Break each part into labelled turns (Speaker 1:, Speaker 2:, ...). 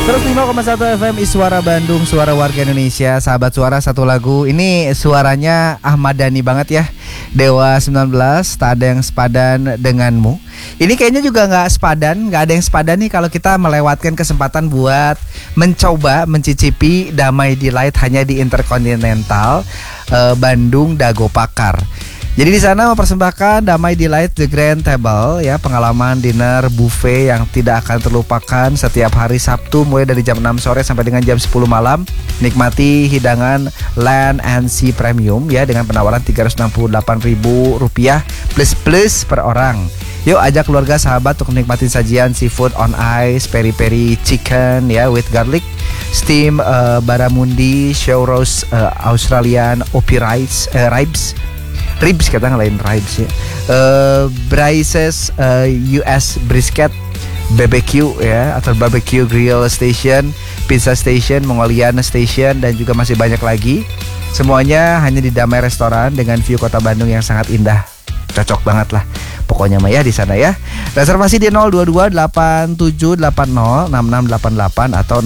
Speaker 1: 105,1 FM Suara Bandung, suara warga Indonesia. Sahabat suara, satu lagu ini suaranya Ahmad Dhani banget ya. Dewa 19, tak ada yang sepadan denganmu. Ini kayaknya juga gak sepadan, gak ada yang sepadan nih kalau kita melewatkan kesempatan buat mencoba mencicipi Damai Delight hanya di Intercontinental Bandung Dago Pakar. Jadi di sana mempersembahkan Damai Delight The Grand Table ya, pengalaman dinner buffet yang tidak akan terlupakan setiap hari Sabtu mulai dari jam 6 sore sampai dengan jam 10 malam. Nikmati hidangan Land and Sea Premium ya dengan penawaran Rp368.000 plus per orang. Yuk ajak keluarga sahabat untuk nikmatin sajian seafood on ice, peri-peri chicken ya with garlic, steam barramundi, show roast Australian Opie ribs kata ngelain ribs ya. Braces US brisket, BBQ ya atau barbecue grill station, pizza station, Mongolian station dan juga masih banyak lagi. Semuanya hanya di Damai Restoran dengan view kota Bandung yang sangat indah. Cocok banget lah. Pokoknya mah ya di sana ya. Reservasi di 022-8780-6688 atau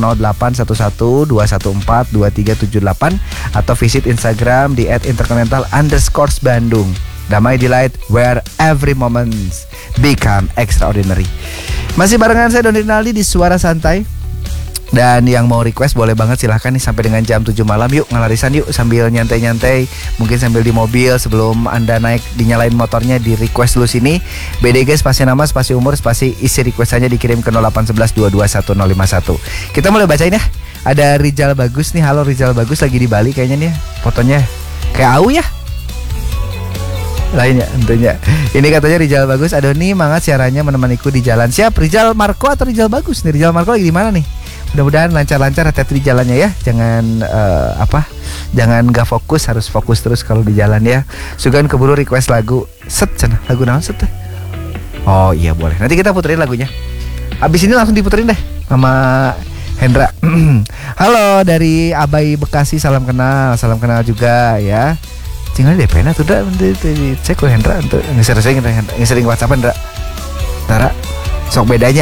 Speaker 1: 0811-214-2378 atau visit Instagram di @intercontinental_Bandung. Damai Delight where every moment become extraordinary. Masih barengan saya Doni Rinaldi di Suara Santai. Dan yang mau request boleh banget silahkan nih sampai dengan jam 7 malam. Yuk ngelarisan yuk sambil nyantai-nyantai. Mungkin sambil di mobil sebelum Anda naik dinyalain motornya, di request dulu sini. BDG spasi nama, spasi umur, spasi isi requestannya dikirim ke 0811-221-051. Kita mulai bacain ya. Ada Rizal Bagus nih. Halo Rizal Bagus, lagi di Bali kayaknya nih. Fotonya kayak au ya. Lainnya tentunya. Ini katanya Rizal Bagus, aduh nih mangat siarannya menemaniku di jalan. Siap, Rizal Marco atau Rizal Bagus nih? Rizal Marco lagi di mana nih? Mudah-mudahan lancar-lancar hati-hati di jalannya ya. Jangan jangan gak fokus, harus fokus terus kalau di jalan ya. Sugan keburu request lagu. Set cenah, lagu naon set teh? Oh iya boleh. Nanti kita puterin lagunya. Abis ini langsung diputerin deh sama Hendra. Halo dari Abai Bekasi, salam kenal juga ya. Tinggal di pena tuh dah, cek ke Hendra untuk ngesering WhatsApp Hendra. Tara, sok bedanya.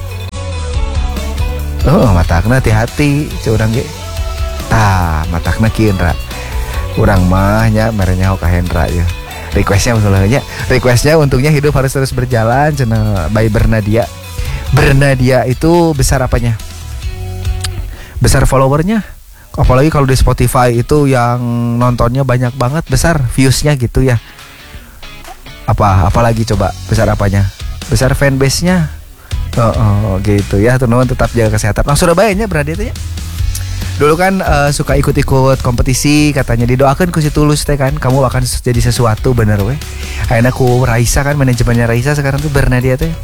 Speaker 1: Oh, matakna hati-hati, curang ge. Matakna kieu Hendra. Urang mah nya merenya ka Hendra ya. Requestnya usulnya. Requestnya untungnya hidup harus terus berjalan cenah by Bernadia. Bernadia itu besar apanya? Besar followernya. Apalagi kalau di Spotify itu yang nontonnya banyak banget, besar viewsnya gitu ya. Apalagi coba besar apanya? Besar fanbase-nya. Oh gitu ya. Teman-teman tetap jaga kesehatan. Nah Surabaya nya berada itu ya. Dulu kan suka ikut-ikut kompetisi, katanya didoakan ku si Tulus teh kan, kamu akan jadi sesuatu bener weh. Akhirnya ku Raisa kan, manajemennya Raisa sekarang tuh Bernadia teh.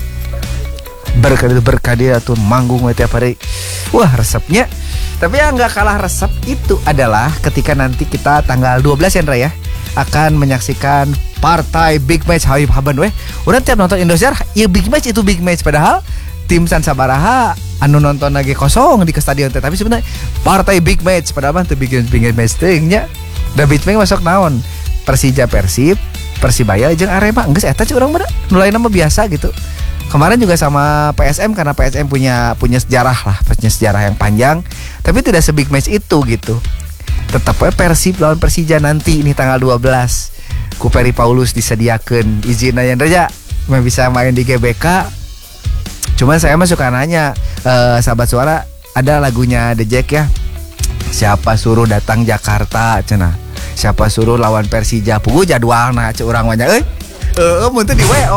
Speaker 1: Berkadia tuh manggung tiap hari. Wah resepnya. Tapi yang gak kalah resep itu adalah ketika nanti kita tanggal 12 ya Ndra ya, akan menyaksikan partai big match Habib Haban weh. Udah tiap nonton Indosiar ya big match itu big match, padahal tim San Sabaraha anu nonton lagi kosong di ke stadion teh, tapi sebenarnya partai big match padahal mah teu big match teh nya. Da big match masuk naon? Persija Persib, Persibaya jeung Arema, geus eta cik urang mah mulai nama biasa gitu. Kemarin juga sama PSM karena PSM punya sejarah lah, punya sejarah yang panjang, tapi tidak se-big match itu gitu. Tetap Persib lawan Persija nanti ini tanggal 12. Ku Peri Paulus disediakeun izin yang Raja bisa main di GBK. Cuman saya mah suka nanya, sahabat suara, ada lagunya The Jack ya. Siapa suruh datang Jakarta cenah. Siapa suruh lawan Persija, pugu jadwalna ceu urang mah nya euy. Mun teu di WO